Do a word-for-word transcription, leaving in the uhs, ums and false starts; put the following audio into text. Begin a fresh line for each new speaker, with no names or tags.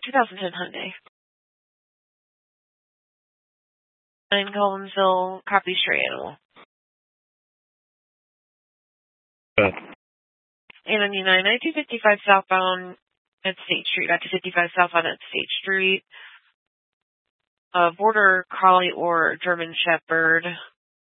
two thousand ten Hyundai. In Collinsville, copy stray animal.
Uh,
eight ninety-nine, nineteen fifty-five southbound at State Street, back to fifty-five southbound at State Street. Uh, border collie or German Shepherd.